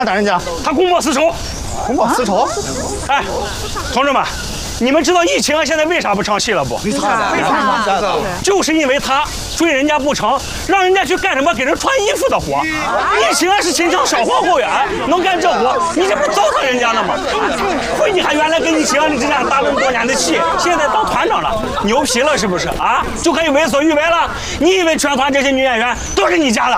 大人家， 他公报私仇。 公报私仇？ 哎，同志们，你们知道疫情现在为啥不唱戏了不？ 为啥？ 就是因为他追人家不成，让人家去干什么给人穿衣服的活。疫情是秦腔小皇后呀，能干这活，你这不糟蹋人家了吗？亏你还原来跟你秦安丽这样搭那么多年的戏，现在当团长了，牛皮了是不是啊？就可以为所欲为了？你以为全团这些女演员都是你家的？